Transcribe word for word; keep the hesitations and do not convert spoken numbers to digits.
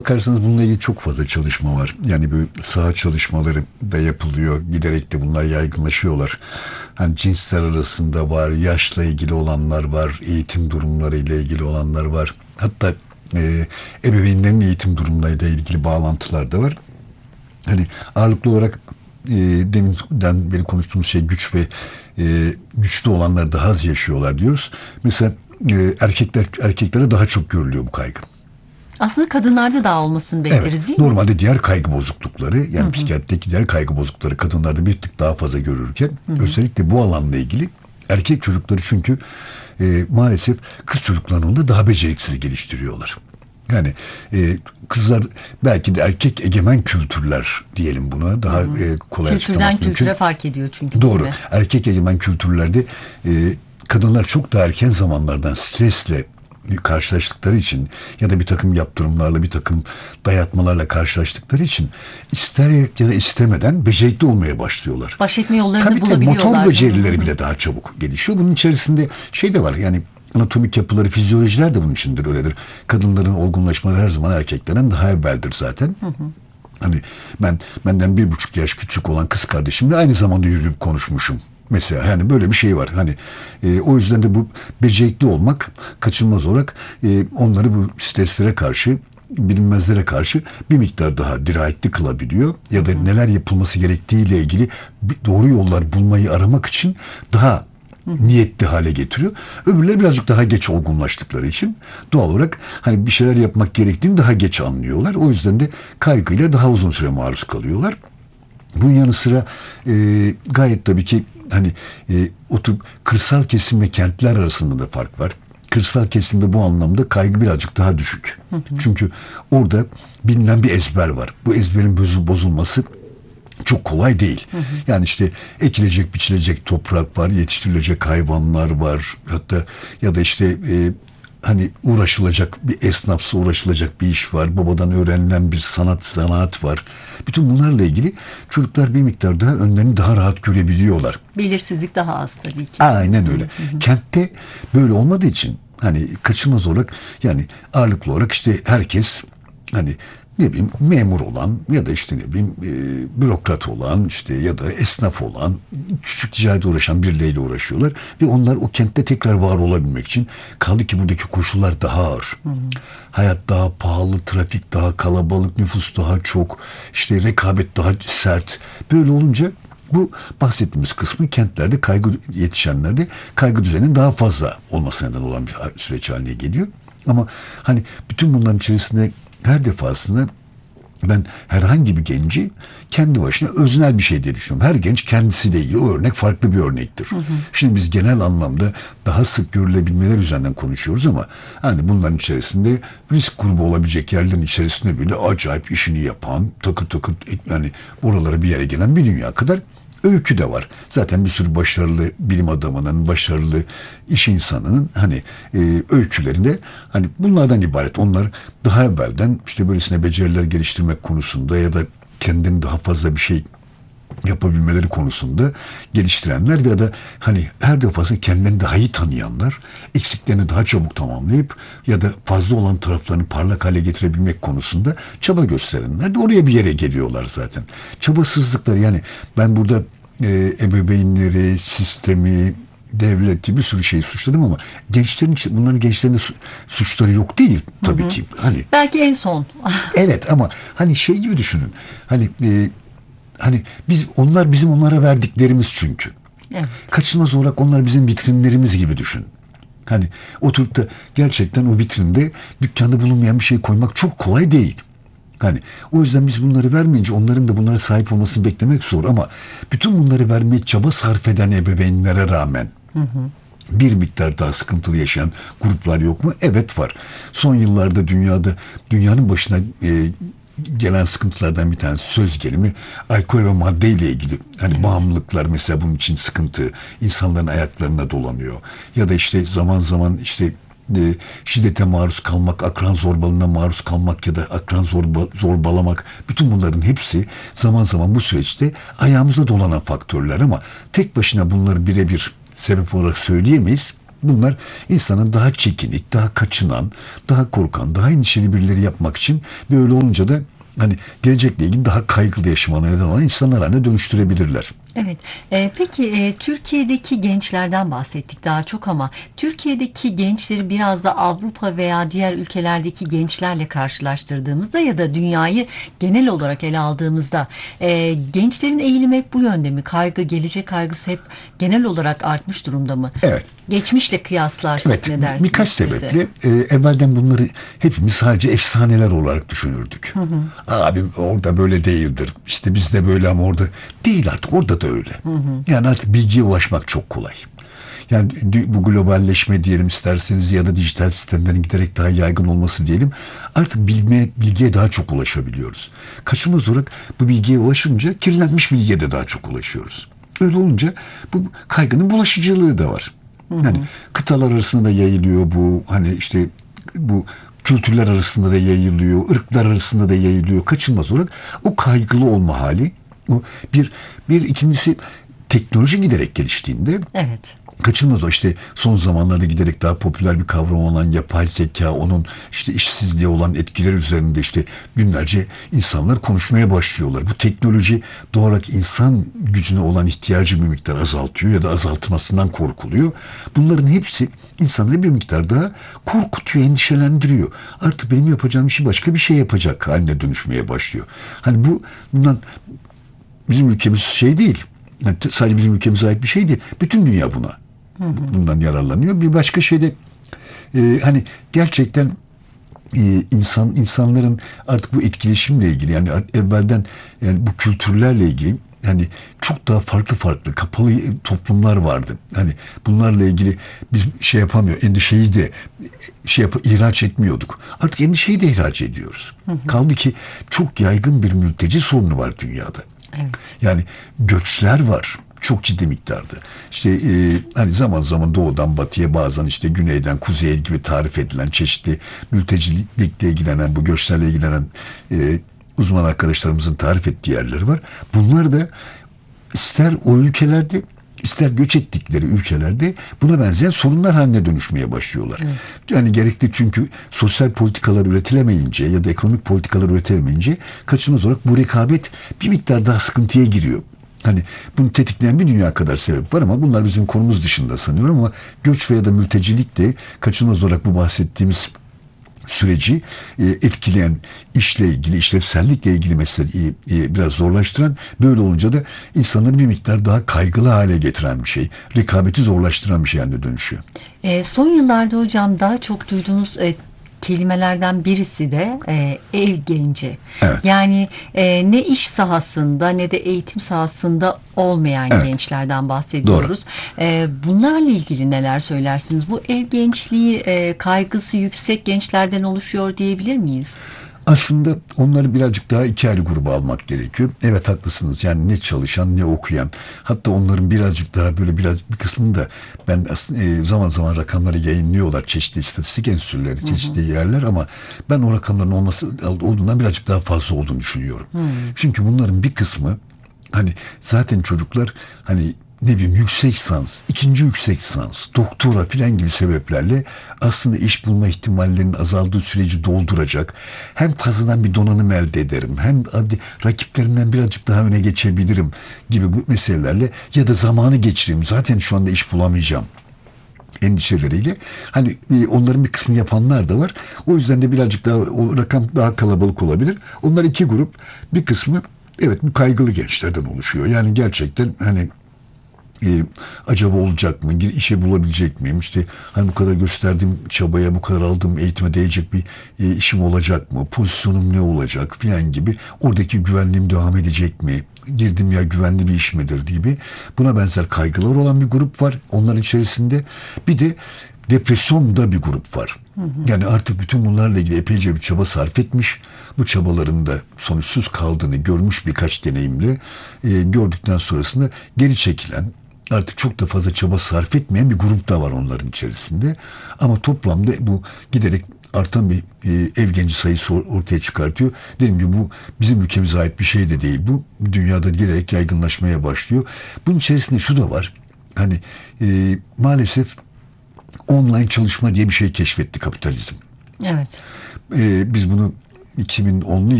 Bakarsanız bununla ilgili çok fazla çalışma var. Yani bu saha çalışmaları da yapılıyor. Giderek de bunlar yaygınlaşıyorlar. Hani cinsler arasında var, yaşla ilgili olanlar var, eğitim durumları ile ilgili olanlar var. Hatta e, ebeveynlerin eğitim durumlarıyla ilgili bağlantılar da var. Hani ağırlıklı olarak e, deminden beri konuştuğumuz şey güç ve e, güçlü olanlar daha az yaşıyorlar diyoruz. Mesela e, erkekler erkeklere daha çok görülüyor bu kaygı. Aslında kadınlarda daha olmasını Evet, bekleriz değil mi? normalde diğer kaygı bozuklukları, yani hı psikiyatrideki diğer kaygı bozuklukları kadınlarda bir tık daha fazla görülürken hı hı. özellikle bu alanla ilgili erkek çocukları çünkü e, maalesef kız çocuklarının da daha beceriksiz geliştiriyorlar. Yani e, kızlar belki de erkek egemen kültürler diyelim buna daha hı hı. E, kolay Kültürden açıklamak mümkün. kültüre fark ediyor çünkü. Doğru. Erkek egemen kültürlerde e, kadınlar çok daha erken zamanlardan stresle karşılaştıkları için ya da bir takım yaptırımlarla bir takım dayatmalarla karşılaştıkları için ister ya da istemeden becerikli olmaya başlıyorlar. Baş etme yollarını tabii, tabii, bulabiliyorlar. motor becerileri bile daha çabuk gelişiyor. Bunun içerisinde şey de var, yani anatomik yapıları, fizyolojiler de bunun içindir, öyledir. Kadınların olgunlaşmaları her zaman erkeklerden daha evveldir zaten. Hı hı. Hani ben benden bir buçuk yaş küçük olan kız kardeşimle aynı zamanda yürüyüp konuşmuşum. Mesela yani böyle bir şey var. Hani e, o yüzden de bu becerikli olmak kaçınılmaz olarak e, onları bu streslere karşı, bilinmezlere karşı bir miktar daha dirayetli kılabiliyor. Ya da neler yapılması gerektiğiyle ilgili doğru yollar bulmayı aramak için daha niyetli hale getiriyor. Öbürleri birazcık daha geç olgunlaştıkları için doğal olarak hani bir şeyler yapmak gerektiğini daha geç anlıyorlar. O yüzden de kaygıyla daha uzun süre maruz kalıyorlar. Bunun yanı sıra e, gayet tabii ki hani e, otur kırsal kesim ve kentler arasında da fark var. Kırsal kesimde bu anlamda kaygı birazcık daha düşük. Hı hı. Çünkü orada bilinen bir ezber var. Bu ezberin bozul bozulması çok kolay değil. Hı hı. Yani işte ekilecek, biçilecek toprak var, yetiştirilecek hayvanlar var. Hatta ya da işte e, hani uğraşılacak bir esnafsa uğraşılacak bir iş var. Babadan öğrenilen bir sanat, zanaat var. Bütün bunlarla ilgili çocuklar bir miktar daha önlerini daha rahat görebiliyorlar. Belirsizlik daha az tabii ki. Aynen öyle. Hı hı. Kentte böyle olmadığı için hani kaçınılmaz olarak yani ağırlıklı olarak işte herkes hani ne bileyim memur olan ya da işte ne bileyim e, bürokrat olan işte ya da esnaf olan küçük ticaretle uğraşan birileriyle uğraşıyorlar ve onlar o kentte tekrar var olabilmek için kaldı ki buradaki koşullar daha ağır. Hı hı. Hayat daha pahalı, trafik daha kalabalık, nüfus daha çok, işte rekabet daha sert. Böyle olunca bu bahsettiğimiz kısmı kentlerde kaygı yetişenlerde kaygı düzeyinin daha fazla olması neden olan bir süreç haline geliyor. Ama hani bütün bunların içerisinde her defasında ben herhangi bir genci kendi başına öznel bir şey diye düşünüyorum. Her genç kendisiyle ilgili o örnek farklı bir örnektir. Hı hı. Şimdi biz genel anlamda daha sık görülebilmeler üzerinden konuşuyoruz ama hani bunların içerisinde risk grubu olabilecek yerlerin içerisinde bile acayip işini yapan, takır takır yani buralara bir yere gelen bir dünya kadar öykü de var. Zaten bir sürü başarılı bilim adamının, başarılı iş insanının hani e, öykülerinde hani bunlardan ibaret. Onlar daha evvelden işte böylesine beceriler geliştirmek konusunda ya da kendini daha fazla bir şey yapabilmeleri konusunda geliştirenler ya da hani her defasında kendilerini daha iyi tanıyanlar, eksiklerini daha çabuk tamamlayıp ya da fazla olan taraflarını parlak hale getirebilmek konusunda çaba gösterenler de oraya bir yere geliyorlar zaten. Çabasızlıklar yani ben burada e, ebeveynleri, sistemi, devleti bir sürü şeyi suçladım ama gençlerin bunların gençlerin de su, suçları yok değil tabii hı hı. ki. Hani belki en son. Evet ama hani şey gibi düşünün. Hani e, Hani biz onlar bizim onlara verdiklerimiz çünkü. Evet. Kaçınılmaz olarak onlar bizim vitrinlerimiz gibi düşün. Hani oturup da gerçekten o vitrinde dükkanda bulunmayan bir şey koymak çok kolay değil. Hani o yüzden biz bunları vermeyince onların da bunlara sahip olmasını beklemek zor ama bütün bunları vermeye çaba sarf eden ebeveynlere rağmen hı hı. bir miktar daha sıkıntılı yaşayan gruplar yok mu? Evet var. Son yıllarda dünyada dünyanın başına e, gelen sıkıntılardan bir tanesi söz gelimi alkol ve madde ile ilgili. Hani evet. bağımlılıklar mesela bunun için sıkıntı. İnsanların ayaklarına dolanıyor. Ya da işte zaman zaman işte e, şiddete maruz kalmak, akran zorbalığına maruz kalmak ya da akran zorba, zorbalamak. Bütün bunların hepsi zaman zaman bu süreçte ayağımıza dolanan faktörler ama tek başına bunları birebir sebep olarak söyleyemeyiz. Bunlar insanın daha çekinik, daha kaçınan, daha korkan, daha endişeli birileri yapmak için ve öyle olunca da hani gelecekle ilgili daha kaygılı yaşamana neden olan insanlar haline dönüştürebilirler. Evet. Ee, peki e, Türkiye'deki gençlerden bahsettik daha çok ama Türkiye'deki gençleri biraz da Avrupa veya diğer ülkelerdeki gençlerle karşılaştırdığımızda ya da dünyayı genel olarak ele aldığımızda e, gençlerin eğilimi hep bu yönde mi? Kaygı, gelecek kaygısı hep genel olarak artmış durumda mı? Evet. Geçmişle kıyaslarsak Evet, ne dersiniz? birkaç sebeple e, evvelden bunları hepimiz sadece efsaneler olarak düşünürdük. Hı hı. Abi orada böyle değildir. İşte bizde böyle ama orada değil, artık orada da öyle. Hı hı. Yani artık bilgiye ulaşmak çok kolay. Yani bu globalleşme diyelim isterseniz ya da dijital sistemlerin giderek daha yaygın olması diyelim. Artık bilme, bilgiye daha çok ulaşabiliyoruz. Kaçınılmaz olarak bu bilgiye ulaşınca kirlenmiş bilgiye de daha çok ulaşıyoruz. Öyle olunca bu kaygının bulaşıcılığı da var. Yani kıtalar arasında da yayılıyor bu, hani işte bu kültürler arasında da yayılıyor, ırklar arasında da yayılıyor. Kaçınılmaz olarak o kaygılı olma hali. O bir bir ikincisi teknoloji giderek geliştiğinde, evet, kaçınılmaz o işte son zamanlarda giderek daha popüler bir kavram olan yapay zeka, onun işte işsizliğe olan etkileri üzerinde işte günlerce insanlar konuşmaya başlıyorlar. Bu teknoloji doğal olarak insan gücüne olan ihtiyacı bir miktar azaltıyor ya da azaltmasından korkuluyor. Bunların hepsi insanları bir miktar daha korkutuyor, endişelendiriyor. Artık benim yapacağım işi başka bir şey yapacak haline dönüşmeye başlıyor. Hani bu bundan bizim ülkemiz şey değil. Yani sadece bizim ülkemize ait bir şey değil. Bütün dünya buna. Hı hı. Bundan yararlanıyor. Bir başka şey de e, hani gerçekten e, insan insanların artık bu etkileşimle ilgili, yani evvelden yani bu kültürlerle ilgili hani çok daha farklı farklı kapalı toplumlar vardı. Hani bunlarla ilgili biz şey yapamıyor, endişeyi de şey yap ihraç etmiyorduk. Artık endişeyi de ihraç ediyoruz. Hı hı. Kaldı ki çok yaygın bir mülteci sorunu var dünyada. Evet. Yani göçler var. Çok ciddi miktarda. İşte e, hani zaman zaman doğudan batıya, bazen işte güneyden kuzeye gibi tarif edilen çeşitli mültecilikle ilgilenen, bu göçlerle ilgilenen e, uzman arkadaşlarımızın tarif ettiği yerleri var. Bunlar da ister o ülkelerde ister göç ettikleri ülkelerde buna benzeyen sorunlar haline dönüşmeye başlıyorlar. Evet. Yani gerekli, çünkü sosyal politikalar üretilemeyince ya da ekonomik politikalar üretilemeyince kaçınılmaz olarak bu rekabet bir miktar daha sıkıntıya giriyor. Hani bunu tetikleyen bir dünya kadar sebep var ama bunlar bizim konumuz dışında sanıyorum, ama göç veya da mültecilik de kaçınılmaz olarak bu bahsettiğimiz süreci e, etkileyen, işle ilgili, işlevsellikle ilgili meseleyi e, biraz zorlaştıran, böyle olunca da insanları bir miktar daha kaygılı hale getiren bir şey. Rekabeti zorlaştıran bir şey haline dönüşüyor. E, son yıllarda hocam daha çok duyduğunuz e, kelimelerden birisi de e, ev genci. Evet. Yani e, ne iş sahasında ne de eğitim sahasında olmayan evet. gençlerden bahsediyoruz. E, bunlarla ilgili neler söylersiniz? Bu ev gençliği e, kaygısı yüksek gençlerden oluşuyor diyebilir miyiz? Aslında onları birazcık daha iki ayrı gruba almak gerekiyor. Evet, haklısınız. Yani ne çalışan ne okuyan. Hatta onların birazcık daha böyle biraz bir kısmını da ben aslında zaman zaman rakamları yayınlıyorlar. Çeşitli istatistik enstitüleri, çeşitli hı hı. yerler, ama ben o rakamların olması olduğundan birazcık daha fazla olduğunu düşünüyorum. Hı. Çünkü bunların bir kısmı hani zaten çocuklar hani ne bileyim yüksek lisans, ikinci yüksek lisans, doktora filan gibi sebeplerle aslında iş bulma ihtimallerinin azaldığı süreci dolduracak. Hem fazladan bir donanım elde ederim, hem hadi rakiplerimden birazcık daha öne geçebilirim gibi bu meselelerle, ya da zamanı geçireyim, zaten şu anda iş bulamayacağım endişeleriyle hani onların bir kısmını yapanlar da var. O yüzden de birazcık daha o rakam daha kalabalık olabilir. Onlar iki grup. Bir kısmı evet bu kaygılı gençlerden oluşuyor. Yani gerçekten hani Ee, acaba olacak mı? İşe bulabilecek miyim? İşte hani bu kadar gösterdiğim çabaya, bu kadar aldığım eğitime değecek bir e, işim olacak mı? Pozisyonum ne olacak filan gibi. Oradaki güvenliğim devam edecek mi? Girdiğim yer güvenli bir iş midir gibi. Buna benzer kaygılar olan bir grup var. Onların içerisinde bir de depresyonda bir grup var. Hı hı. Yani artık bütün bunlarla ilgili epeyce bir çaba sarf etmiş. Bu çabaların da sonuçsuz kaldığını görmüş birkaç deneyimle e, gördükten sonrasında geri çekilen, artık çok da fazla çaba sarf etmeyen bir grup da var onların içerisinde. Ama toplamda bu giderek artan bir e, ev genci sayısı ortaya çıkartıyor. Dediğim gibi bu bizim ülkemize ait bir şey de değil. Bu dünyada giderek yaygınlaşmaya başlıyor. Bunun içerisinde şu da var. Hani e, maalesef online çalışma diye bir şey keşfetti kapitalizm. Evet. Ee, biz bunu iki bin onlu